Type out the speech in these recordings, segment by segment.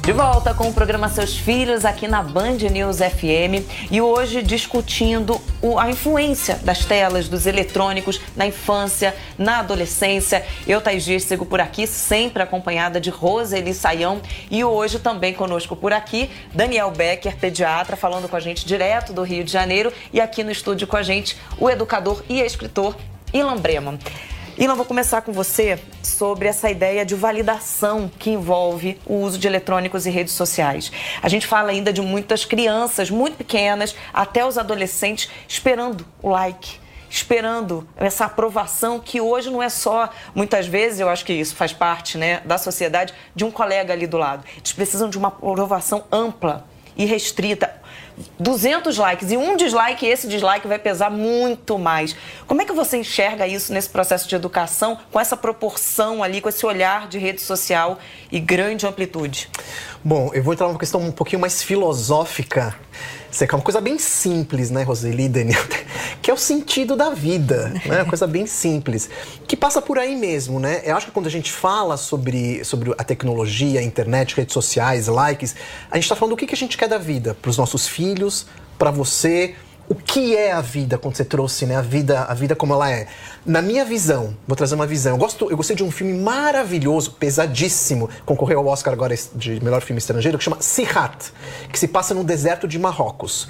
De volta com o programa Seus Filhos aqui na Band News FM e hoje discutindo a influência das telas, dos eletrônicos na infância, na adolescência. Eu, Thaís Dias, sigo por aqui, sempre acompanhada de Roseli Saião, e hoje também conosco por aqui, Daniel Becker, pediatra, falando com a gente direto do Rio de Janeiro, e aqui no estúdio com a gente o educador e escritor Ilan Breman. Ilan, vou começar com você sobre essa ideia de validação que envolve o uso de eletrônicos e redes sociais. A gente fala ainda de muitas crianças muito pequenas, até os adolescentes, esperando o like, esperando essa aprovação que hoje não é só, muitas vezes, eu acho que isso faz parte, né, da sociedade, de um colega ali do lado. Eles precisam de uma aprovação ampla e restrita. 200 likes e um dislike, esse dislike vai pesar muito mais. Como é que você enxerga isso nesse processo de educação, com essa proporção ali, com esse olhar de rede social e grande amplitude? Bom, eu vou entrar numa questão um pouquinho mais filosófica. Isso é uma coisa bem simples, né, Roseli e Daniel? Que é o sentido da vida, né? Uma coisa bem simples, que passa por aí mesmo, né? Eu acho que quando a gente fala sobre a tecnologia, a internet, redes sociais, likes, a gente está falando do que a gente quer da vida, para os nossos filhos, para você. O que é a vida, quando você trouxe, né, a vida como ela é? Na minha visão, vou trazer uma visão. Eu gostei de um filme maravilhoso, pesadíssimo, concorreu ao Oscar agora de melhor filme estrangeiro, que chama Sihat, que se passa no deserto de Marrocos.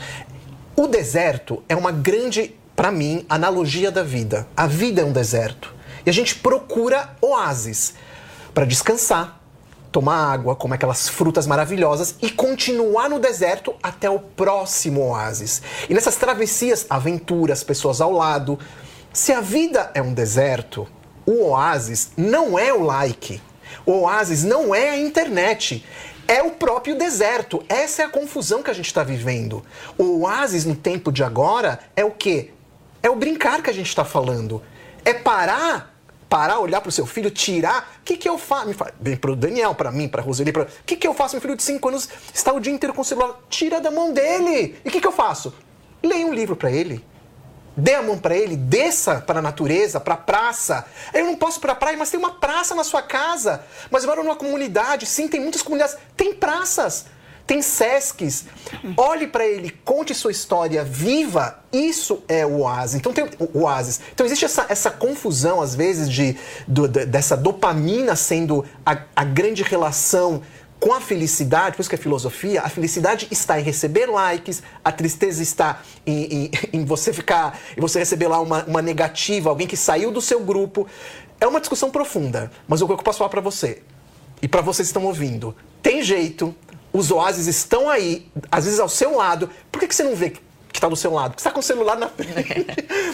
O deserto é uma grande, para mim, analogia da vida. A vida é um deserto. E a gente procura oásis para descansar, tomar água, comer aquelas frutas maravilhosas e continuar no deserto até o próximo oásis. E nessas travessias, aventuras, pessoas ao lado. Se a vida é um deserto, o oásis não é o like. O oásis não é a internet. É o próprio deserto. Essa é a confusão que a gente está vivendo. O oásis no tempo de agora é o quê? É o brincar que a gente está falando. É parar, olhar para o seu filho, tirar. O que eu faço? Bem, para o Daniel, para mim, para a Roseli. O que eu faço? Meu filho de 5 anos está o dia inteiro com o celular. Tira da mão dele. E o que eu faço? Leia um livro para ele. Dê a mão para ele, desça para a natureza, para a praça. Eu não posso ir para a praia, mas tem uma praça na sua casa. Mas eu moro numa comunidade, sim, tem muitas comunidades. Tem praças, tem Sescs. Olhe para ele, conte sua história, viva. Isso é o oásis. Então tem o oásis. Então existe essa confusão, às vezes, dessa dopamina sendo a grande relação com a felicidade, por isso que é filosofia. A felicidade está em receber likes, a tristeza está em você receber lá uma negativa, alguém que saiu do seu grupo. É uma discussão profunda, mas o que eu posso falar para você, e para vocês que estão ouvindo, tem jeito, os oásis estão aí, às vezes ao seu lado. Por que você não vê que está do seu lado? Porque você está com o celular na frente.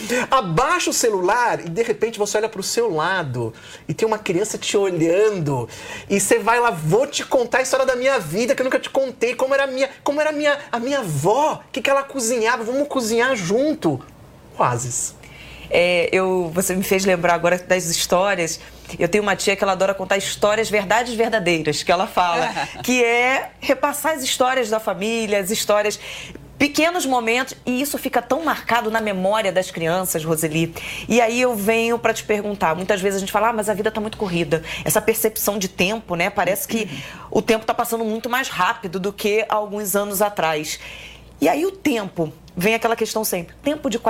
Abaixa o celular e de repente você olha para o seu lado e tem uma criança te olhando e você vai lá, vou te contar a história da minha vida que eu nunca te contei, como era a minha avó, o que ela cozinhava, vamos cozinhar junto. Oásis. Você me fez lembrar agora das histórias. Eu tenho uma tia que ela adora contar histórias, verdades verdadeiras, que ela fala, que é repassar as histórias da família, as histórias, pequenos momentos, e isso fica tão marcado na memória das crianças, Roseli. E aí eu venho para te perguntar, muitas vezes a gente fala, mas a vida está muito corrida. Essa percepção de tempo, né? Parece que o tempo está passando muito mais rápido do que há alguns anos atrás. E aí o tempo, vem aquela questão sempre, tempo de qualidade.